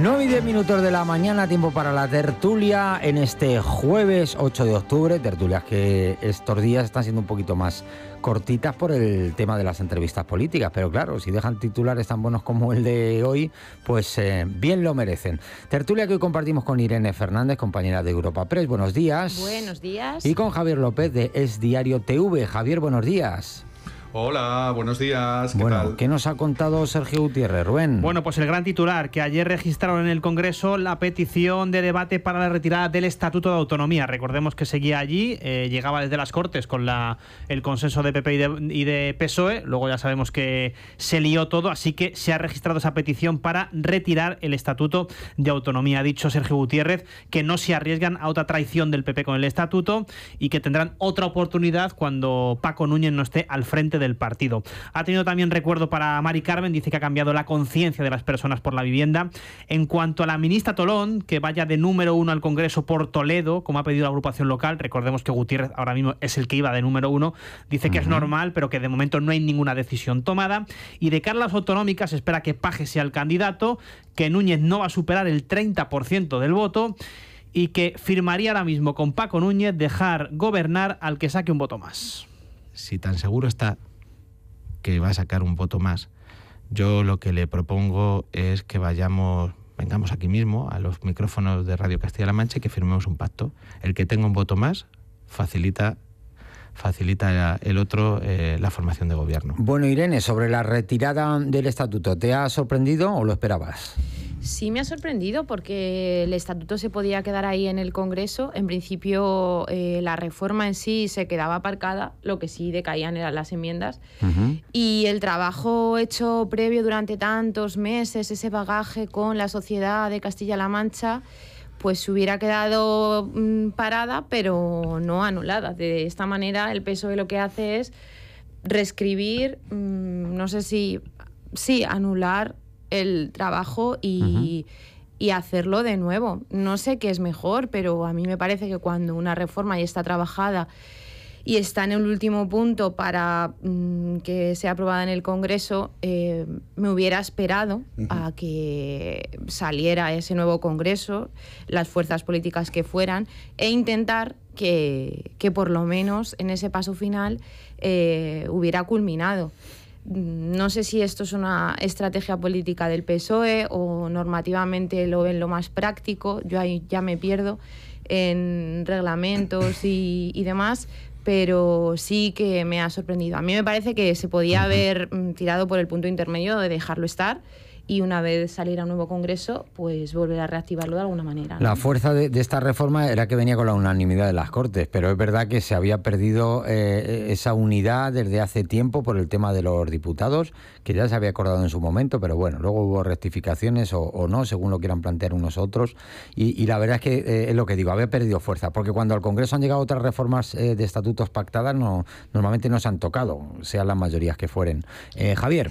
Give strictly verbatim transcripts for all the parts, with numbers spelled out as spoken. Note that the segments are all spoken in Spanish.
nueve y diez minutos de la mañana, tiempo para la tertulia en este jueves ocho de octubre, tertulias que estos días están siendo un poquito más cortitas por el tema de las entrevistas políticas, pero claro, si dejan titulares tan buenos como el de hoy, pues eh, bien lo merecen. Tertulia que hoy compartimos con Irene Fernández, compañera de Europa Press. Buenos días. Buenos días. Y con Javier López de Es Diario T V. Javier, buenos días. Hola, buenos días. ¿Qué bueno, tal? ¿Qué nos ha contado Sergio Gutiérrez, Rubén? Bueno, pues el gran titular, que ayer registraron en el Congreso la petición de debate para la retirada del Estatuto de Autonomía. Recordemos que seguía allí, eh, llegaba desde las Cortes con la, el consenso de P P y de, y de P S O E, luego ya sabemos que se lió todo, así que se ha registrado esa petición para retirar el Estatuto de Autonomía. Ha dicho Sergio Gutiérrez que no se arriesgan a otra traición del P P con el Estatuto y que tendrán otra oportunidad cuando Paco Núñez no esté al frente de del partido. Ha tenido también recuerdo para Mari Carmen, dice que ha cambiado la conciencia de las personas por la vivienda. En cuanto a la ministra Tolón, que vaya de número uno al Congreso por Toledo, como ha pedido la agrupación local, recordemos que Gutiérrez ahora mismo es el que iba de número uno, dice que uh-huh. es normal, pero que de momento no hay ninguna decisión tomada. Y de cara a las autonómicas, espera que Paje sea el candidato, que Núñez no va a superar el treinta por ciento del voto y que firmaría ahora mismo con Paco Núñez dejar gobernar al que saque un voto más. Si tan seguro está que va a sacar un voto más, yo lo que le propongo es que vayamos, vengamos aquí mismo a los micrófonos de Radio Castilla-La Mancha y que firmemos un pacto. El que tenga un voto más facilita facilita el otro eh, la formación de gobierno. Bueno, Irene, sobre la retirada del estatuto, ¿te ha sorprendido o lo esperabas? Sí, me ha sorprendido porque el estatuto se podía quedar ahí en el Congreso. En principio, eh, la reforma en sí se quedaba aparcada, lo que sí decaían eran las enmiendas. Uh-huh. Y el trabajo hecho previo durante tantos meses, ese bagaje con la sociedad de Castilla-La Mancha, pues se hubiera quedado mmm, parada, pero no anulada. De esta manera, el P S O E lo que hace es reescribir, mmm, no sé si, sí, anular el trabajo y, uh-huh. y hacerlo de nuevo. No sé qué es mejor, pero a mí me parece que cuando una reforma ya está trabajada y está en el último punto para mmm, que sea aprobada en el Congreso, eh, me hubiera esperado uh-huh. a que saliera ese nuevo Congreso, las fuerzas políticas que fueran, e intentar que, que por lo menos en ese paso final eh, hubiera culminado. No sé si esto es una estrategia política del P S O E o normativamente lo ven lo más práctico. Yo ahí ya me pierdo en reglamentos y, y demás, pero sí que me ha sorprendido. A mí me parece que se podía haber tirado por el punto intermedio de dejarlo estar y una vez saliera un nuevo Congreso, pues volver a reactivarlo de alguna manera, ¿no? La fuerza de, de esta reforma era que venía con la unanimidad de las Cortes, pero es verdad que se había perdido eh, esa unidad desde hace tiempo por el tema de los diputados, que ya se había acordado en su momento, pero bueno, luego hubo rectificaciones o, o no, según lo quieran plantear unos otros, y, y la verdad es que eh, es lo que digo, había perdido fuerza, porque cuando al Congreso han llegado otras reformas eh, de estatutos pactadas, no, normalmente no se han tocado, sean las mayorías que fueren. Eh, Javier.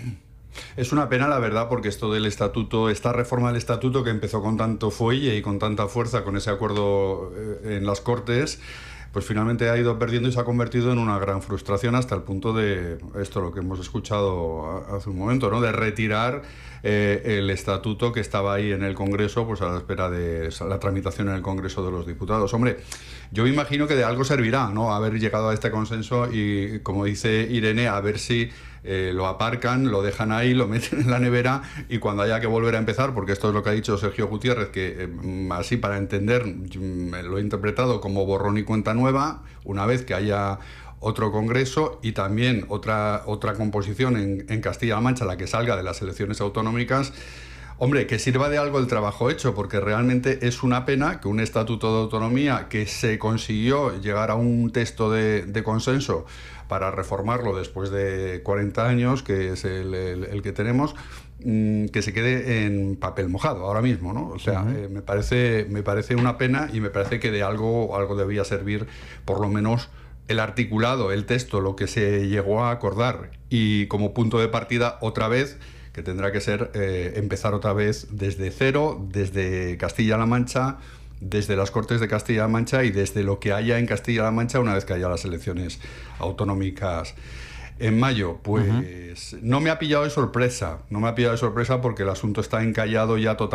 Es una pena, la verdad, porque esto del estatuto, esta reforma del estatuto que empezó con tanto fuelle y con tanta fuerza con ese acuerdo en las Cortes, pues finalmente ha ido perdiendo y se ha convertido en una gran frustración hasta el punto de, esto lo que hemos escuchado hace un momento, ¿no?, de retirar eh, el estatuto que estaba ahí en el Congreso, pues a la espera de la tramitación en el Congreso de los Diputados. Hombre, yo me imagino que de algo servirá, ¿no?, haber llegado a este consenso y, como dice Irene, a ver si Eh, lo aparcan, lo dejan ahí, lo meten en la nevera y cuando haya que volver a empezar, porque esto es lo que ha dicho Sergio Gutiérrez, que eh, así para entender lo he interpretado como borrón y cuenta nueva, una vez que haya otro Congreso y también otra, otra composición en, en Castilla-La Mancha, la que salga de las elecciones autonómicas. Hombre, que sirva de algo el trabajo hecho, porque realmente es una pena que un estatuto de autonomía que se consiguió llegar a un texto de, de consenso para reformarlo después de cuarenta años, que es el, el, el que tenemos, mmm, que se quede en papel mojado ahora mismo, ¿no? O sea, uh-huh. eh, me parece, me parece una pena y me parece que de algo, algo debía servir, por lo menos, el articulado, el texto, lo que se llegó a acordar, y como punto de partida, otra vez, que tendrá que ser eh, empezar otra vez desde cero, desde Castilla-La Mancha, desde las Cortes de Castilla-La Mancha y desde lo que haya en Castilla-La Mancha una vez que haya las elecciones autonómicas en mayo. Pues uh-huh. no me ha pillado de sorpresa, no me ha pillado de sorpresa porque el asunto está encallado ya totalmente.